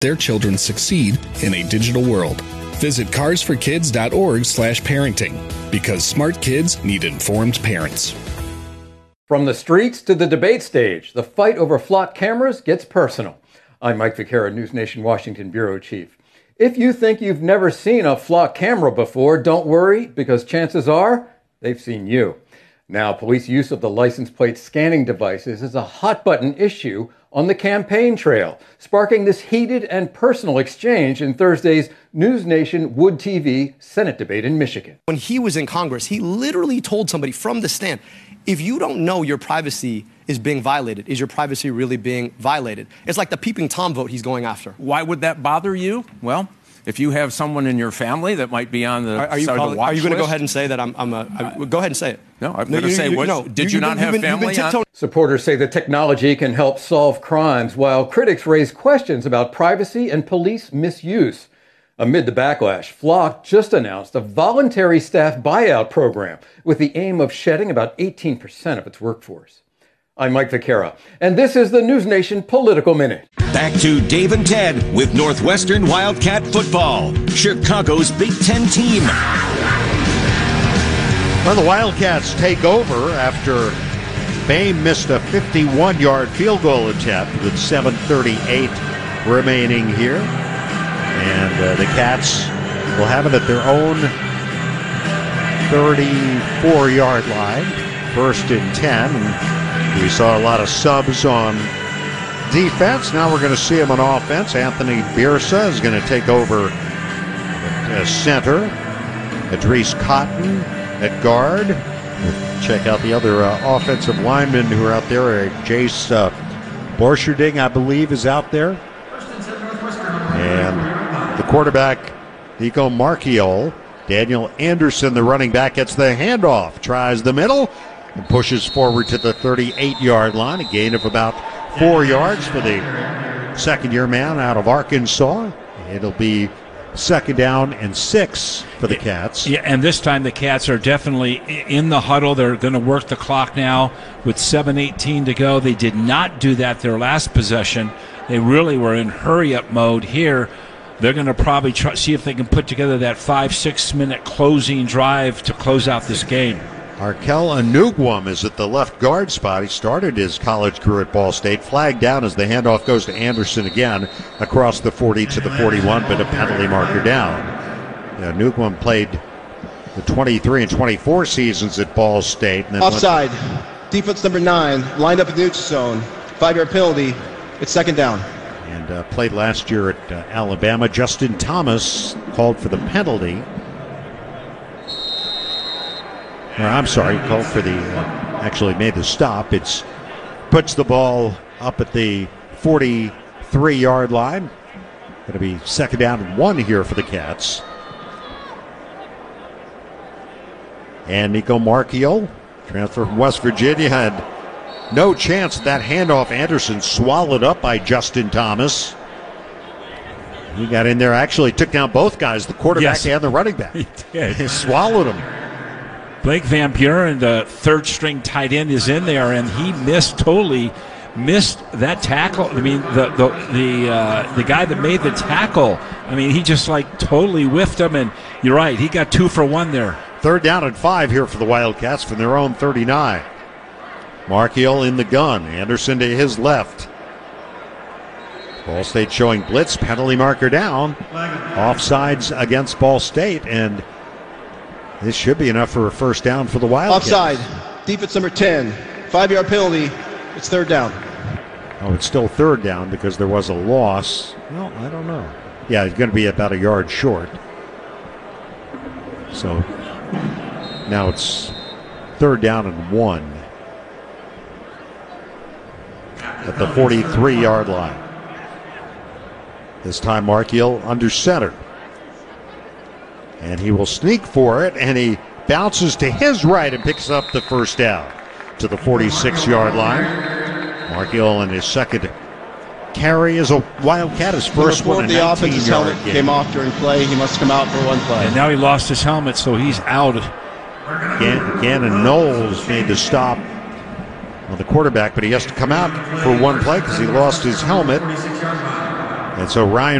their children succeed in a digital world. Visit carsforkids.org/parenting, because smart kids need informed parents. From the streets to the debate stage, the fight over flock cameras gets personal. I'm Mike Vaccaro, News Nation Washington Bureau Chief. If you think you've never seen a flock camera before, don't worry, because chances are they've seen you. Now, police use of the license plate scanning devices is a hot-button issue on the campaign trail, sparking this heated and personal exchange in Thursday's News Nation Wood TV Senate debate in Michigan. When he was in Congress, he literally told somebody from the stand, if you don't know your privacy is being violated, is your privacy really being violated? It's like the peeping Tom vote he's going after. Why would that bother you? Well, if you have someone in your family that might be on the Are you going to go ahead and say that go ahead and say it? No, I'm going to say, did you not have family on? Supporters say the technology can help solve crimes, while critics raise questions about privacy and police misuse. Amid the backlash, Flock just announced a voluntary staff buyout program with the aim of shedding about 18% of its workforce. I'm Mike Vaccaro, and this is the News Nation Political Minute. Back to Dave and Ted with Northwestern Wildcat football, Chicago's Big Ten team. Well, the Wildcats take over after Bain missed a 51-yard field goal attempt with 7:38 remaining here. And the Cats will have it at their own 34-yard line, 1st and 10. And we saw a lot of subs on defense. Now we're going to see him on offense. Anthony Birsa is going to take over at center. Idris Cotton at guard. We'll check out the other offensive linemen who are out there. Jace Borcherding, I believe, is out there. And the quarterback, Nico Marchiol. Daniel Anderson, the running back, gets the handoff. Tries the middle and pushes forward to the 38-yard line. A gain of about 4 yards for the second-year man out of Arkansas. It'll be 2nd down and 6 for the Cats. Yeah, and this time the Cats are definitely in the huddle. They're going to work the clock now with 7:18 to go. They did not do that their last possession. They really were in hurry-up mode here. They're going to probably see if they can put together that 5-6 minute closing drive to close out this game. Arkel Anugwam is at the left guard spot. He started his college career at Ball State. Flagged down as the handoff goes to Anderson again across the 40 to the 41, but a penalty marker down. Anugwam played the 23 and 24 seasons at Ball State. And then offside. Defense number 9, lined up in the neutral zone. 5-yard penalty. It's 2nd down. And played last year at Alabama. Justin Thomas called for the penalty. I'm sorry, called for the, actually made the stop. It's puts the ball up at the 43-yard line. Going to be 2nd down and 1 here for the Cats. And Nico Marchiol, transfer from West Virginia, had no chance at that handoff. Anderson swallowed up by Justin Thomas. He got in there, actually took down both guys, the quarterback and the running back. He did. He swallowed him. Blake Van Buren, the third-string tight end, is in there, and he totally missed that tackle. I mean, the guy that made the tackle, I mean, he just totally whiffed him, and you're right, he got 2 for 1 there. 3rd down and 5 here for the Wildcats from their own 39. Marchiol in the gun. Anderson to his left. Ball State showing blitz, penalty marker down. Offsides against Ball State, and this should be enough for a 1st down for the Wildcats. Offside. Defense number 10. 5-yard penalty. It's 3rd down. Oh, it's still 3rd down because there was a loss. Well, I don't know. Yeah, it's going to be about a yard short. So now it's 3rd down and 1 at the 43-yard line. This time Marchiol under center. And he will sneak for it, and he bounces to his right and picks up the 1st down to the 46-yard line. Marchiol in his 2nd carry as a Wildcat, his first one. The offensive helmet came off during play. He must come out for 1 play. And now he lost his helmet, so he's out. Gannon Knowles made the stop on the quarterback, but he has to come out for 1 play because he lost his helmet. And so Ryan